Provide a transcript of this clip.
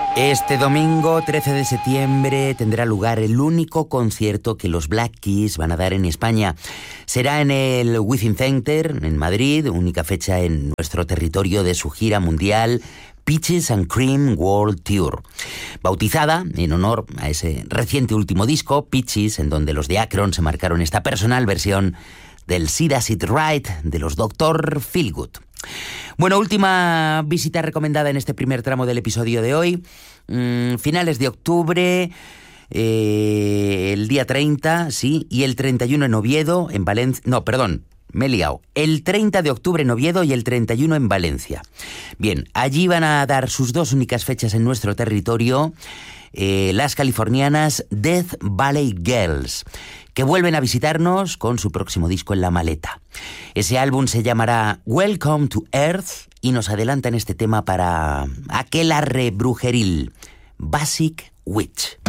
Este domingo, 13 de septiembre, tendrá lugar el único concierto que los Black Keys van a dar en España. Será en el Within Center, en Madrid, única fecha en nuestro territorio de su gira mundial Peaches and Cream World Tour. Bautizada en honor a ese reciente último disco, Peaches, en donde los de Akron se marcaron esta personal versión del Sid Acid Right de los Dr. Feelgood. Bueno, última visita recomendada en este primer tramo del episodio de hoy. Finales de octubre, el día 30, sí, y el 31 en Oviedo, en Valencia. No, perdón, me he liado. El 30 de octubre en Oviedo y el 31 en Valencia. Bien, allí van a dar sus dos únicas fechas en nuestro territorio, las californianas Death Valley Girls, que vuelven a visitarnos con su próximo disco en la maleta. Ese álbum se llamará Welcome to Earth y nos adelantan este tema para aquel arre brujeril, Basic Witch.